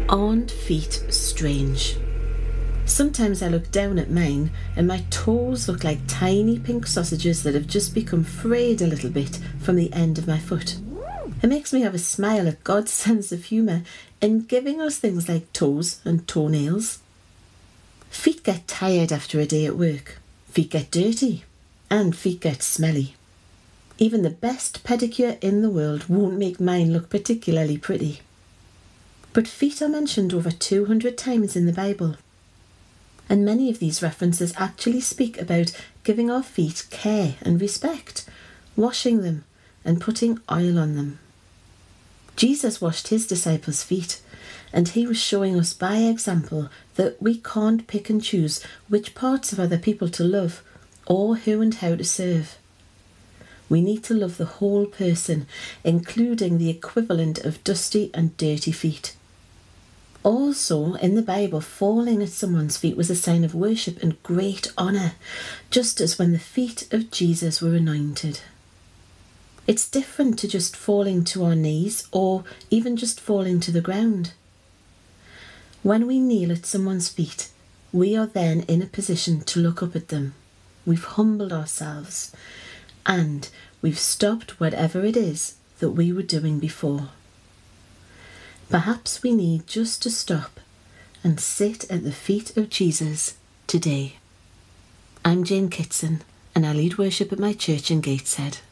Aren't feet strange? Sometimes I look down at mine and my toes look like tiny pink sausages that have just become frayed a little bit from the end of my foot. It makes me have a smile at God's sense of humour in giving us things like toes and toenails. Feet get tired after a day at work. Feet get dirty. And feet get smelly. Even the best pedicure in the world won't make mine look particularly pretty. But feet are mentioned over 200 times in the Bible. And many of these references actually speak about giving our feet care and respect, washing them and putting oil on them. Jesus washed his disciples' feet, and he was showing us by example that we can't pick and choose which parts of other people to love or who and how to serve. We need to love the whole person, including the equivalent of dusty and dirty feet. Also, in the Bible, falling at someone's feet was a sign of worship and great honour, just as when the feet of Jesus were anointed. It's different to just falling to our knees or even just falling to the ground. When we kneel at someone's feet, we are then in a position to look up at them. We've humbled ourselves and we've stopped whatever it is that we were doing before. Perhaps we need just to stop and sit at the feet of Jesus today. I'm Jane Kitson and I lead worship at my church in Gateshead.